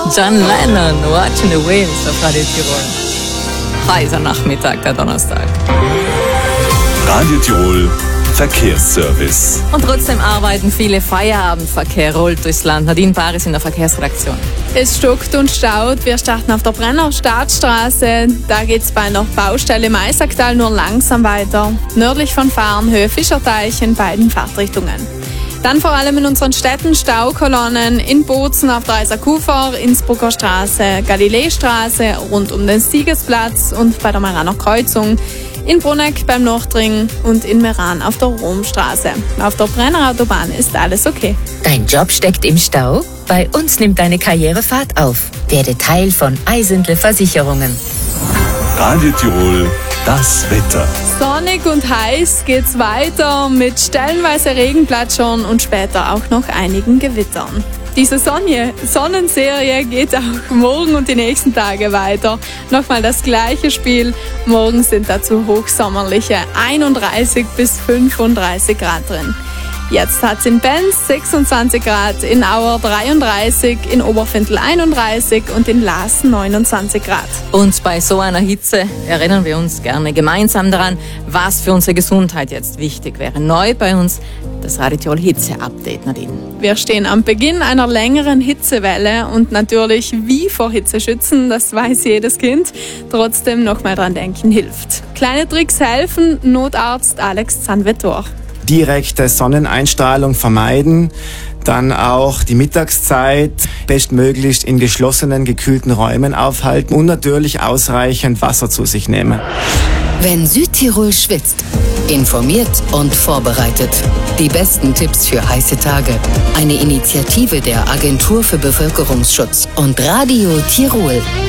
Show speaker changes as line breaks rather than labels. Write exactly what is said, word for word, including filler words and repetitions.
John Lennon, Watching the Winds auf Radio Tirol. Heißer Nachmittag, der Donnerstag.
Radio Tirol Verkehrsservice.
Und trotzdem arbeiten viele. Feierabendverkehr rollt durchs Land. Nadine Paris in der Verkehrsredaktion.
Es stockt und staut. Wir starten auf der Brenner Staatsstraße. Da geht es bei einer Baustelle im Eisacktal nur langsam weiter. Nördlich von Fahrenhöhe, Fischerteich in beiden Fahrtrichtungen. Dann vor allem in unseren Städten Staukolonnen in Bozen auf der Eisakufer, Innsbrucker Straße, Galileestraße, rund um den Siegesplatz und bei der Meraner Kreuzung, in Bruneck beim Nordring und in Meran auf der Romstraße. Auf der Brenner Autobahn ist alles okay.
Dein Job steckt im Stau? Bei uns nimmt deine Karriere Fahrt auf. Werde Teil von Eisendle Versicherungen.
Radio Tirol, das Wetter.
Sonnig und heiß geht's weiter mit stellenweise Regenplätschern und später auch noch einigen Gewittern. Diese Sonne, Sonnenserie geht auch morgen und die nächsten Tage weiter. Nochmal das gleiche Spiel. Morgen sind dazu hochsommerliche einunddreißig bis fünfunddreißig Grad drin. Jetzt hat es in Benz sechsundzwanzig Grad, in Auer dreiunddreißig, in Oberfindl einunddreißig und in Laas neunundzwanzig Grad.
Und bei so einer Hitze erinnern wir uns gerne gemeinsam daran, was für unsere Gesundheit jetzt wichtig wäre. Neu bei uns das Radio Tirol Hitze-Update, Nadine.
Wir stehen am Beginn einer längeren Hitzewelle und natürlich wie vor Hitze schützen, das weiß jedes Kind. Trotzdem nochmal dran denken hilft. Kleine Tricks helfen, Notarzt Alex Zanvetor.
Direkte Sonneneinstrahlung vermeiden, dann auch die Mittagszeit bestmöglichst in geschlossenen, gekühlten Räumen aufhalten und natürlich ausreichend Wasser zu sich nehmen.
Wenn Südtirol schwitzt, informiert und vorbereitet. Die besten Tipps für heiße Tage. Eine Initiative der Agentur für Bevölkerungsschutz und Radio Tirol.